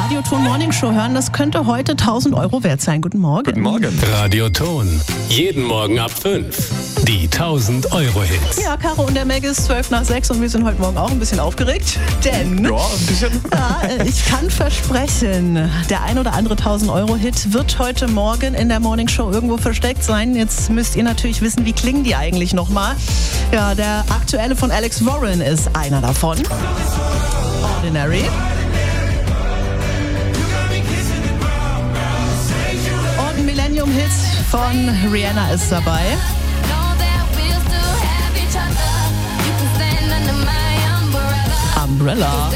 Radioton Morning Show hören, das könnte heute 1.000 Euro wert sein. Guten Morgen. Guten Morgen. Radioton. Jeden Morgen ab 5. Die 1.000 Euro Hits. Ja, Caro und der Meg ist 6:12 und wir sind heute Morgen auch ein bisschen aufgeregt, denn Ja, ein bisschen. ich kann versprechen, der ein oder andere 1.000 Euro Hit wird heute Morgen in der Morning Show irgendwo versteckt sein. Jetzt müsst ihr natürlich wissen, wie klingen die eigentlich nochmal. Ja, der aktuelle von Alex Warren ist einer davon. Ordinary. Und ein Millennium-Hit von Rihanna ist dabei. Umbrella.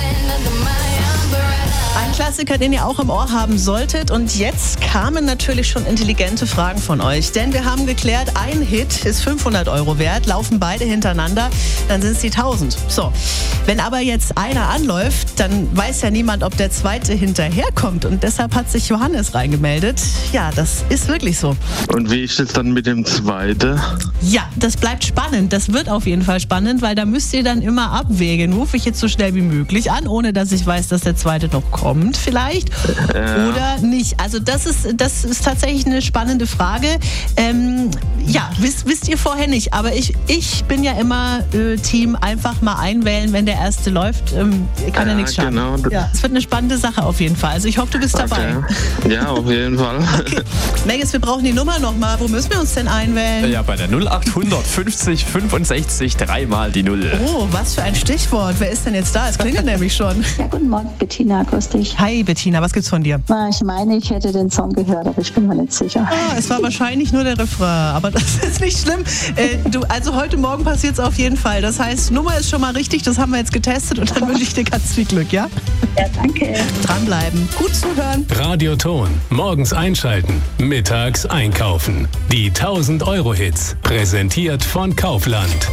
Ein Klassiker, den ihr auch im Ohr haben solltet. Und jetzt kamen natürlich schon intelligente Fragen von euch. Denn wir haben geklärt, ein Hit ist 500 Euro wert, laufen beide hintereinander, dann sind es die 1.000. So, wenn aber jetzt einer anläuft, dann weiß ja niemand, ob der zweite hinterherkommt. Und deshalb hat sich Johannes reingemeldet. Ja, das ist wirklich so. Und wie ist es dann mit dem zweiten? Ja, das bleibt spannend. Das wird auf jeden Fall spannend, weil da müsst ihr dann immer abwägen. Rufe ich jetzt so schnell wie möglich an, ohne dass ich weiß, dass der zweite noch kommt vielleicht oder nicht. Also das ist tatsächlich eine spannende Frage. Ja, wisst ihr vorher nicht. Aber ich bin ja immer Team einfach mal einwählen, wenn der erste läuft. Kann ja nichts schaden. Genau. Ja, es wird eine spannende Sache auf jeden Fall. Also ich hoffe, du bist dabei. Ja, auf jeden Fall. Okay. Megis, wir brauchen die Nummer nochmal. Wo müssen wir uns denn einwählen? Ja, bei der 0800 50 65 3 die 0. Oh, was für ein Stichwort. Wer ist denn jetzt da? Es klingelt nämlich schon. Ja, guten Morgen, Bettina, grüß dich. Hi Bettina, was gibt's von dir? Ich meine, ich hätte den Song gehört, aber ich bin mir nicht sicher. Es war wahrscheinlich nur der Refrain, aber das ist nicht schlimm. Also heute Morgen passiert es auf jeden Fall. Das heißt, Nummer ist schon mal richtig, das haben wir jetzt getestet und dann wünsche ich dir ganz viel Glück, ja? Ja, danke. Dranbleiben, gut zuhören. Radioton. Morgens einschalten, mittags einkaufen. Die 1.000 Euro Hits. Präsentiert von Kaufland.